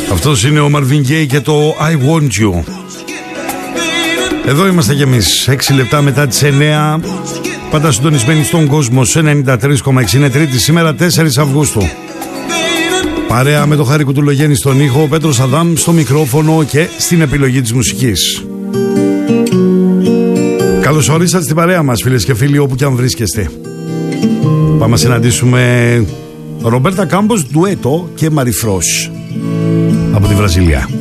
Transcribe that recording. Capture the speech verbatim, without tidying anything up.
Αυτός είναι ο Marvin Gaye και το I Want You. Εδώ είμαστε κι εμείς, έξι λεπτά μετά τις εννέα. Πάντα συντονισμένοι στον κόσμο σε ενενήντα τρία κόμμα έξι. Είναι Τρίτη σήμερα, τέσσερις Αυγούστου. Παρέα με το Χάρη Κουτουλογέννη στον ήχο, ο Πέτρος Αδάμ στο μικρόφωνο και στην επιλογή της μουσικής. Καλώς ορίσατε στην παρέα μας, φίλες και φίλοι, όπου και αν βρίσκεστε. Πάμε να συναντήσουμε Ρομπέρτα Κάμπος, ντουέτο και Μαριφρός από τη Βραζιλία.